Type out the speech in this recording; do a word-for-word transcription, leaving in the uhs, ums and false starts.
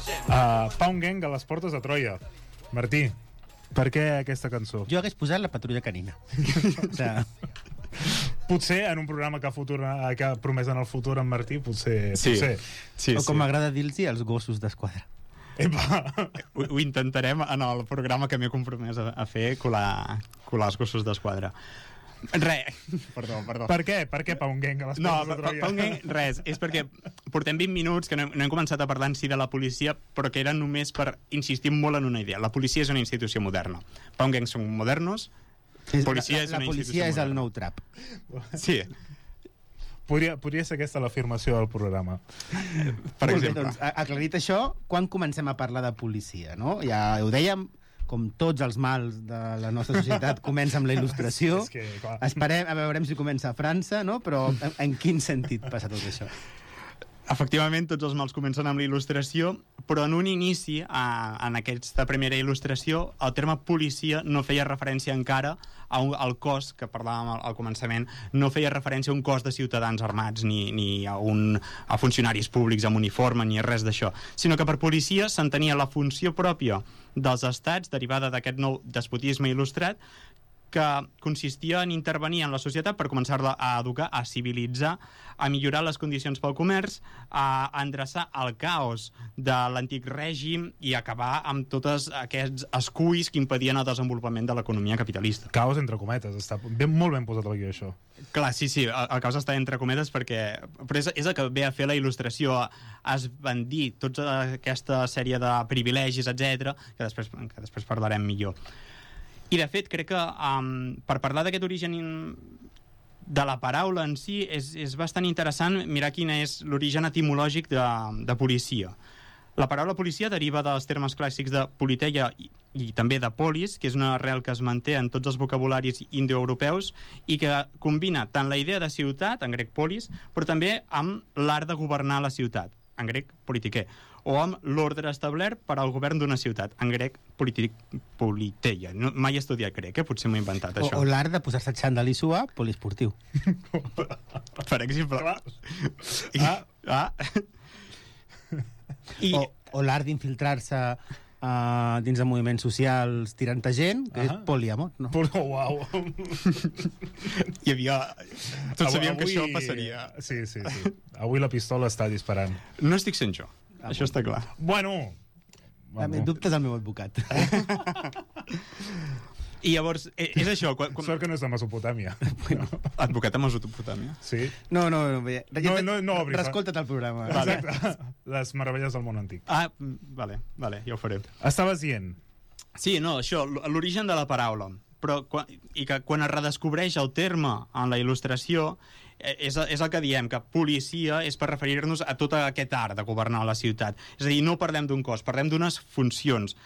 Uh, Pound Gang a les portes de Troia. Martí, per què aquesta cançó? Jo hagués posat la patrulla canina. O sea... Potser en un programa que ha, futur, que ha promès en el futur en Martí, potser... Sí, potser. sí, o com sí. m'agrada dir-los els gossos d'esquadra. Epa. Ho, ho intentarem en el programa que m'he compromès a, a fer, colar, colar els gossos d'esquadra. Re, perdó, perdó. Per què? Per què Pound Gang a les No, portes de Troia? Pound Gang, res, és perquè portem vint minuts que no hem, no hem començat a parlar en si de la policia, però que era només per insistir molt en una idea. La policia és una institució moderna. Pound Gang són modernos, policia és la, la, una la policia és el nou trap. Sí. Podria, podria ser aquesta l'afirmació del programa. Per Molt exemple. bé, doncs, aclarit això, quan comencem a parlar de policia, no? Ja ho dèiem, com tots els mals de la nostra societat, comença amb la il·lustració. És que, clar. Esperem, a veurem si comença a França, no? Però en, en quin sentit passa tot això? Efectivament, tots els mals comencen amb la il·lustració, però en un inici, a, en aquesta primera il·lustració, el terme policia no feia referència encara a un, al cos, que parlàvem al, al començament, no feia referència a un cos de ciutadans armats, ni, ni a, un, a funcionaris públics amb uniforme, ni res d'això, sinó que per policia s'entenia la funció pròpia dels estats, derivada d'aquest nou despotisme il·lustrat, que consistia en intervenir en la societat per començar-la a educar, a civilitzar, a millorar les condicions pel comerç, a endreçar el caos de l'antic règim i acabar amb tots aquests esculls que impedien el desenvolupament de l'economia capitalista. Caos entre cometes, està ben, molt ben posat aquí això. Clar, sí, sí, el, el caos està entre cometes perquè... Però és, és el que ve a fer la il·lustració, a esbandir tota aquesta sèrie de privilegis, etcètera, que després, que després parlarem millor. I, de fet, crec que um, per parlar d'aquest origen de la paraula en si és, és bastant interessant mirar quin és l'origen etimològic de, de policia. La paraula policia deriva dels termes clàssics de politeia i, i també de polis, que és una arrel que es manté en tots els vocabularis indoeuropeus i que combina tant la idea de ciutat, en grec polis, però també amb l'art de governar la ciutat, en grec politiquer, o amb l'ordre establert per al govern d'una ciutat, en grec politic, politeia. No, mai he estudiat grec, eh? Potser m'ho he inventat, O, això. o l'art de posar-se xandall i suar, poliesportiu. Per exemple. Ah. Ah. I... O, o l'art d'infiltrar-se uh, dins de moviments socials tirant a gent, que Ah. és poliamor, no? Pol oh, uau. Hi havia... Tots sabíem Avui... que això passaria. Sí, sí, sí. Avui la pistola està disparant. No estic sent jo, Ah, això està clar. Bueno... Bueno. Dubtes el meu advocat. I llavors, eh, és això... Quan, quan... Sort que no és de Mesopotàmia. Bueno. Advocat a Mesopotàmia. Sí? No, no, no. Bé. No, no, no obris. Reescolta't el programa. Vale. Exacte. Les meravelles del món antic. Ah, vale, vale, ja ho faré. Estaves dient... Sí, no, això, l'origen de la paraula. Però, quan, i que quan es redescobreix el terme en la il·lustració, és, és el que diem, que policia és per referir-nos a tot aquest art de governar la ciutat. És a dir, no parlem d'un cos, parlem d'unes funcions,